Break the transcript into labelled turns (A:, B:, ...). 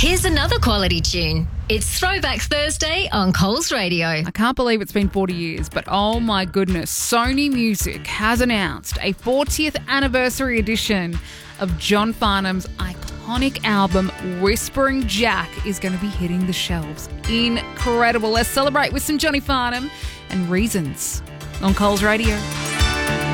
A: Here's another quality tune. It's Throwback Thursday on Coles Radio.
B: I can't believe it's been 40 years, but oh my goodness, Sony Music has announced a 40th anniversary edition of John Farnham's iconic album, Whispering Jack, is going to be hitting the shelves. Incredible. Let's celebrate with some Johnny Farnham and Reasons on Coles Radio.